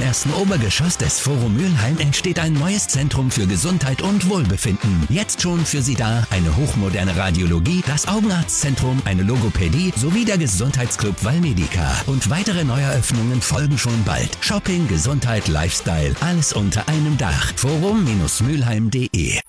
ersten Obergeschoss des Forum Mülheim entsteht ein neues Zentrum für Gesundheit und Wohlbefinden. Jetzt schon für Sie da eine hochmoderne Radiologie, das Augenarztzentrum, eine Logopädie sowie der Gesundheitsclub Valmedica. Und weitere Neueröffnungen folgen schon bald. Shopping, Gesundheit, Lifestyle, alles unter einem Dach. Forum-mülheim.de